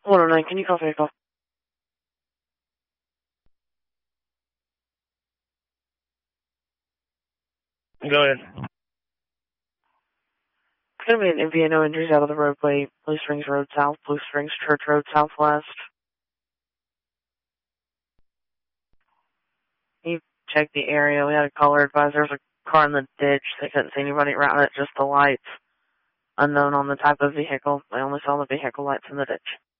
109, can you call vehicle? Go ahead. It's going to be an MVA, no injuries out of the roadway, Blue Springs Road South, Blue Springs Church Road Southwest. You check the area. We had a caller advise there's a car in the ditch. They couldn't see anybody around it, just the lights. Unknown on the type of vehicle. They only saw the vehicle lights in the ditch.